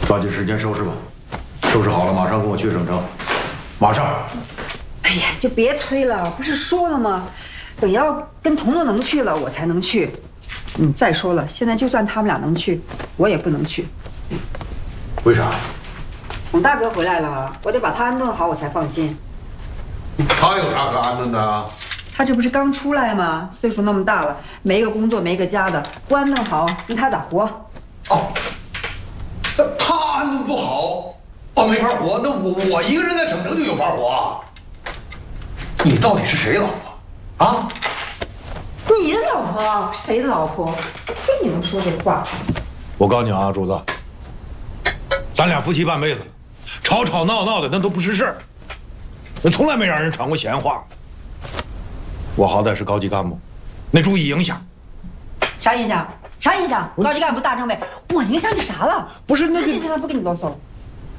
抓紧时间收拾吧，收拾好了马上跟我去省城，马上。 哎呀，就别催了，不是说了吗？等要跟彤彤能去了，我才能去。再说了，现在就算他们俩能去，我也不能去。 为啥？ 孔大哥回来了，我得把他安顿好，我才放心。 他有啥可安顿的啊？ 他这不是刚出来吗？岁数那么大了，没个工作，没个家的，不安顿好，那他咋活？ 哦，那他安顿不好，哦，没法活。那我一个人在省城就有法活啊？你到底是谁老婆啊？ 你的老婆？谁的老婆？听你能说这话？ 我告诉你啊，主子，咱俩夫妻半辈子了，吵吵闹闹的那都不是事儿，那从来没让人传过闲话。我好歹是高级干部，那注意影响。 啥影响？啥影响？高级干部大政委，我影响你啥了？ 不是那个， 行了，不跟你啰嗦了。